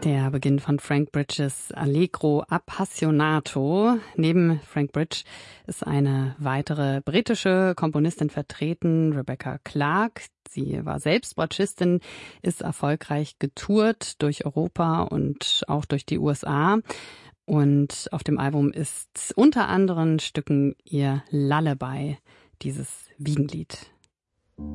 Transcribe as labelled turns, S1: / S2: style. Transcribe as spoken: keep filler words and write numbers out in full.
S1: Der Beginn von Frank Bridges Allegro Appassionato. Neben Frank Bridge ist eine weitere britische Komponistin vertreten, Rebecca Clark. Sie war selbst Bratschistin, ist erfolgreich getourt durch Europa und auch durch die U S A. Und auf dem Album ist unter anderen Stücken ihr Lullaby, dieses Wiegenlied.